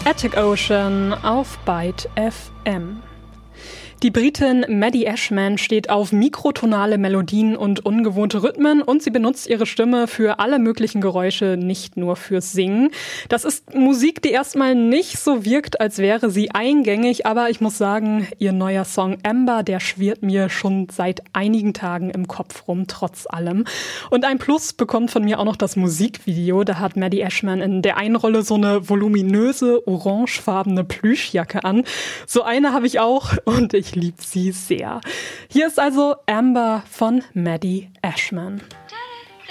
Attic Ocean auf Byte FM. Die Britin Maddie Ashman steht auf mikrotonale Melodien und ungewohnte Rhythmen und sie benutzt ihre Stimme für alle möglichen Geräusche, nicht nur fürs Singen. Das ist Musik, die erstmal nicht so wirkt, als wäre sie eingängig, aber ich muss sagen, ihr neuer Song Amber, der schwirrt mir schon seit einigen Tagen im Kopf rum, trotz allem. Und ein Plus bekommt von mir auch noch das Musikvideo. Da hat Maddie Ashman in der einen Rolle so eine voluminöse, orangefarbene Plüschjacke an. So eine habe ich auch und ich liebe sie sehr. Hier ist also Amber von Maddie Ashman.